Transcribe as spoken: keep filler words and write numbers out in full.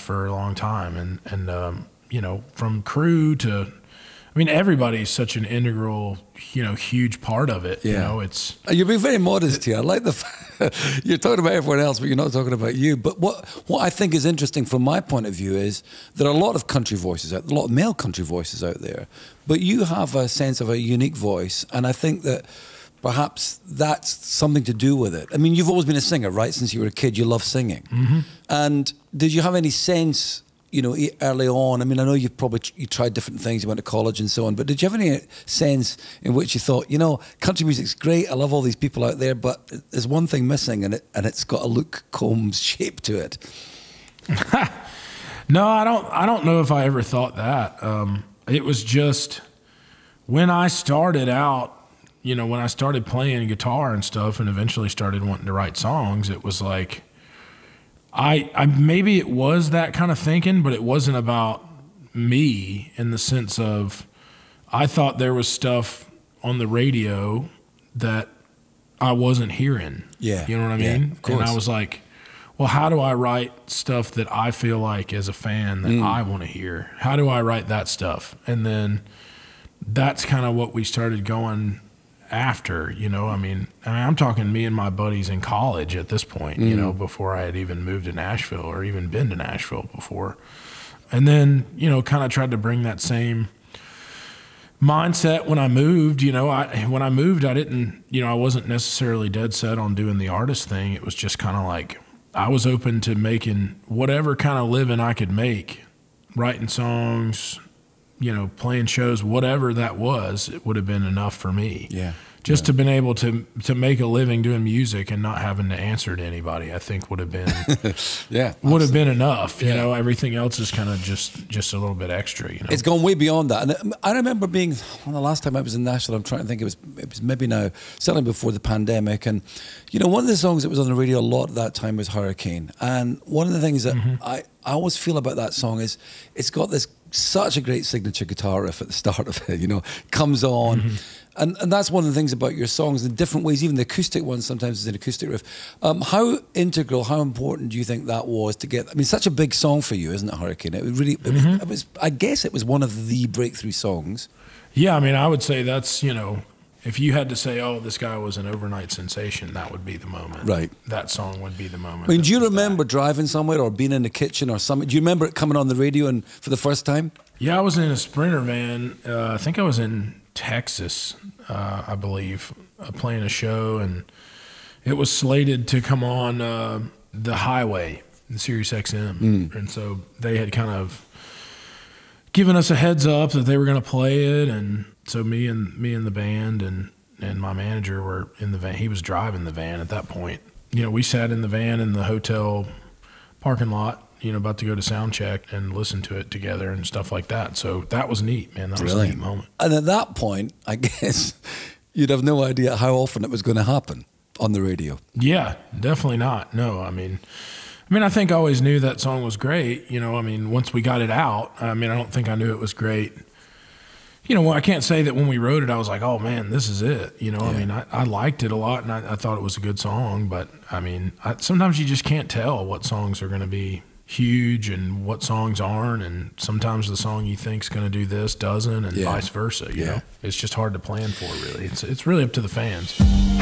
for a long time. And, and um, you know, from crew to, I mean, everybody's such an integral, you know, huge part of it. Yeah. You know, it's... You're being very modest here. I like the fact you're talking about everyone else, but you're not talking about you. But what, what I think is interesting from my point of view is there are a lot of country voices out there, a lot of male country voices out there, but you have a sense of a unique voice. And I think that perhaps that's something to do with it. I mean, you've always been a singer, right? Since you were a kid, you love singing. Mm-hmm. And did you have any sense, you know, early on? I mean, I know you've probably you tried different things, you went to college and so on, but did you have any sense in which you thought, you know, country music's great, I love all these people out there, but there's one thing missing, and it and it's got a Luke Combs shape to it? No, I don't. I don't know if I ever thought that. Um, it was just when I started out. You know, when I started playing guitar and stuff, and eventually started wanting to write songs, it was like. I, I maybe it was that kind of thinking, but it wasn't about me in the sense of I thought there was stuff on the radio that I wasn't hearing. Yeah. You know what I yeah, mean? Of course. And I was like, well, how do I write stuff that I feel like as a fan that Mm. I want to hear? How do I write that stuff? And then that's kind of what we started going after, you know, I mean, I mean, I'm talking me and my buddies in college at this point, Mm. you know, before I had even moved to Nashville or even been to Nashville before. And then, you know, kind of tried to bring that same mindset when I moved. You know, I when I moved, I didn't, you know, I wasn't necessarily dead set on doing the artist thing. It was just kind of like I was open to making whatever kind of living I could make, writing songs, you know, playing shows, whatever that was, it would have been enough for me. Yeah. Just yeah. to been able to to make a living doing music and not having to answer to anybody, I think would have been yeah would have been enough. You yeah. know, everything else is kind of just just a little bit extra. You know, it's gone way beyond that. And I remember being well, the last time I was in Nashville. I'm trying to think. It was it was maybe now, certainly before the pandemic. And you know, one of the songs that was on the radio a lot at that time was Hurricane. And one of the things that mm-hmm. I I always feel about that song is it's got this such a great signature guitar riff at the start of it. You know, comes on. Mm-hmm. And and that's one of the things about your songs in different ways, even the acoustic ones sometimes is an acoustic riff. Um, how integral, how important do you think that was to get, I mean, such a big song for you, isn't it, Hurricane? It was really, it was, mm-hmm. it was, I guess it was one of the breakthrough songs. Yeah, I mean, I would say that's, you know, if you had to say, oh, this guy was an overnight sensation, that would be the moment. Right. That song would be the moment. I mean, do you remember that. driving somewhere or being in the kitchen or something? Do you remember it coming on the radio and for the first time? Yeah, I was in a Sprinter van. Uh, I think I was in Texas, uh, I believe, uh, playing a show, and it was slated to come on uh, the highway, the Sirius X M. Mm. And so they had kind of given us a heads up that they were going to play it, and so me and me and the band and, and my manager were in the van. He was driving the van at that point. You know, we sat in the van in the hotel parking lot, you know, about to go to sound check and listen to it together and stuff like that. So that was neat, man. That was really? a neat moment. And at that point, I guess you'd have no idea how often it was going to happen on the radio. Yeah, definitely not. No, I mean, I mean, I think I always knew that song was great. You know, I mean, once we got it out, I mean, I don't think I knew it was great. You know, I can't say that when we wrote it, I was like, oh man, this is it. You know, yeah. I mean, I, I liked it a lot and I, I thought it was a good song, but I mean, I, sometimes you just can't tell what songs are going to be huge and what songs aren't, and sometimes the song you think's going to do this doesn't, and yeah. vice versa. You yeah. know, it's just hard to plan for. Really, it's it's really up to the fans.